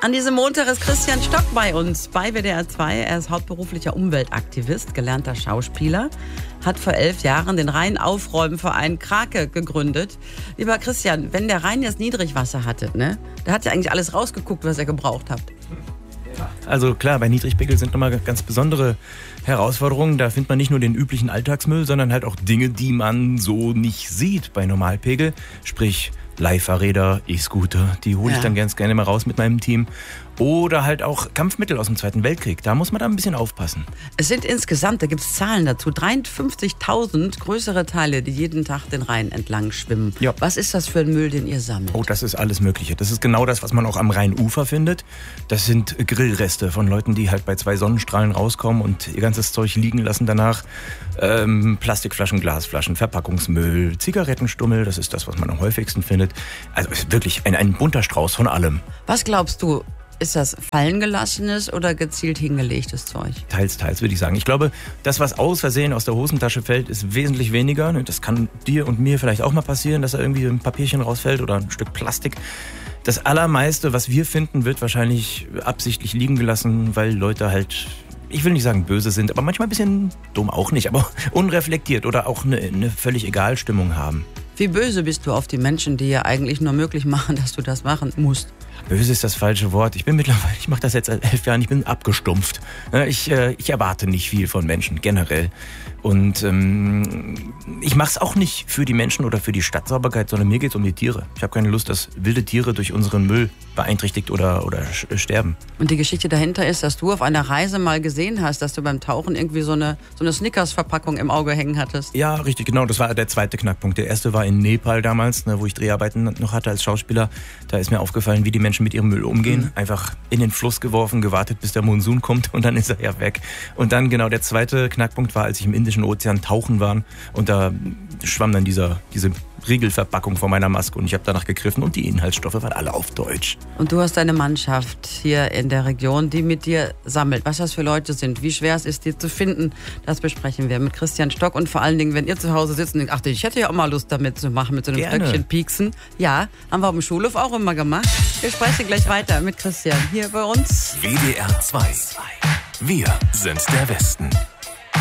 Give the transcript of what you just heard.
An diesem Montag ist Christian Stock bei uns bei WDR 2. Er ist hauptberuflicher Umweltaktivist, gelernter Schauspieler, hat vor 11 Jahren den Rheinaufräumverein Krake gegründet. Lieber Christian, wenn der Rhein jetzt Niedrigwasser hatte, ne, da hat ja eigentlich alles rausgeguckt, was ihr gebraucht habt. Also klar, bei Niedrigpegel sind nochmal ganz besondere Herausforderungen. Da findet man nicht nur den üblichen Alltagsmüll, sondern halt auch Dinge, die man so nicht sieht bei Normalpegel. Sprich Leihfahrräder, E-Scooter, die hole ich dann ganz gerne mal raus mit meinem Team. Oder halt auch Kampfmittel aus dem Zweiten Weltkrieg. Da muss man da ein bisschen aufpassen. Es sind insgesamt, da gibt es Zahlen dazu, 53.000 größere Teile, die jeden Tag den Rhein entlang schwimmen. Ja. Was ist das für ein Müll, den ihr sammelt? Oh, das ist alles Mögliche. Das ist genau das, was man auch am Rheinufer findet. Das sind Grillreste von Leuten, die halt bei 2 Sonnenstrahlen rauskommen und ihr ganzes Zeug liegen lassen danach. Plastikflaschen, Glasflaschen, Verpackungsmüll, Zigarettenstummel, das ist das, was man am häufigsten findet. Also es ist wirklich ein bunter Strauß von allem. Was glaubst du? Ist das fallengelassenes oder gezielt hingelegtes Zeug? Teils, würde ich sagen. Ich glaube, das, was aus Versehen aus der Hosentasche fällt, ist wesentlich weniger. Das kann dir und mir vielleicht auch mal passieren, dass da irgendwie ein Papierchen rausfällt oder ein Stück Plastik. Das Allermeiste, was wir finden, wird wahrscheinlich absichtlich liegen gelassen, weil Leute halt, ich will nicht sagen böse sind, aber manchmal ein bisschen dumm auch nicht, aber unreflektiert oder auch eine völlig egal Stimmung haben. Wie böse bist du auf die Menschen, die ja eigentlich nur möglich machen, dass du das machen musst? Böse ist das falsche Wort. Ich mache das jetzt seit 11 Jahren, ich bin abgestumpft. Ich erwarte nicht viel von Menschen, generell. Und ich mache es auch nicht für die Menschen oder für die Stadtsauberkeit, sondern mir geht es um die Tiere. Ich habe keine Lust, dass wilde Tiere durch unseren Müll beeinträchtigt oder sterben. Und die Geschichte dahinter ist, dass du auf einer Reise mal gesehen hast, dass du beim Tauchen irgendwie so eine Snickers-Verpackung im Auge hängen hattest. Ja, richtig, genau. Das war der zweite Knackpunkt. Der erste war in Nepal damals, wo ich Dreharbeiten noch hatte als Schauspieler. Da ist mir aufgefallen, wie die Menschen mit ihrem Müll umgehen. Einfach in den Fluss geworfen, gewartet, bis der Monsun kommt und dann ist er ja weg. Und dann genau der zweite Knackpunkt war, als ich im Indischen Ozean tauchen war und da schwamm dann diese Riegelverpackung vor meiner Maske und ich habe danach gegriffen und die Inhaltsstoffe waren alle auf Deutsch. Und du hast deine Mannschaft hier in der Region, die mit dir sammelt. Was das für Leute sind, wie schwer es ist, die zu finden, das besprechen wir mit Christian Stock. Und vor allen Dingen, wenn ihr zu Hause sitzt und denkt, ach, ich hätte ja auch mal Lust damit zu machen, mit so einem Stöckchen pieksen. Ja, haben wir auf dem Schulhof auch immer gemacht. Wir sprechen gleich weiter mit Christian hier bei uns. WDR 2. Wir sind der Westen.